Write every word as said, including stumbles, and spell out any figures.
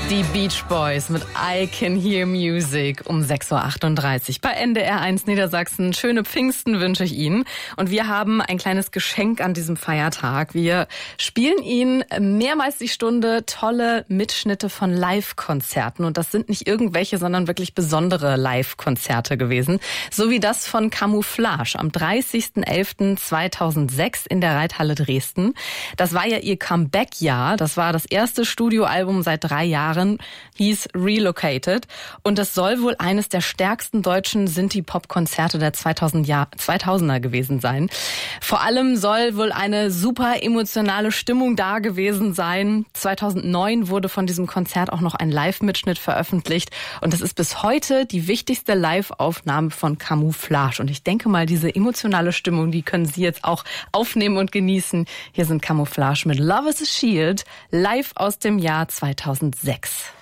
Die Beach Boys mit I Can Hear Music um sechs Uhr achtunddreißig bei N D R eins Niedersachsen. Schöne Pfingsten wünsche ich Ihnen. Und wir haben ein kleines Geschenk an diesem Feiertag. Wir spielen Ihnen mehrmals die Stunde tolle Mitschnitte von Live-Konzerten. Und das sind nicht irgendwelche, sondern wirklich besondere Live-Konzerte gewesen. So wie das von Camouflage am dreißigsten elften zweitausendsechs in der Reithalle Dresden. Das war ja ihr Comeback-Jahr. Das war das erste Studioalbum seit drei Jahren. Hieß Relocated und das soll wohl eines der stärksten deutschen Synthie-Pop-Konzerte der zweitausender gewesen sein. Vor allem soll wohl eine super emotionale Stimmung da gewesen sein. zweitausendneun wurde von diesem Konzert auch noch ein Live-Mitschnitt veröffentlicht und das ist bis heute die wichtigste Live-Aufnahme von Camouflage. Und ich denke mal, diese emotionale Stimmung, die können Sie jetzt auch aufnehmen und genießen. Hier sind Camouflage mit Love is a Shield, live aus dem Jahr zweitausendsechs.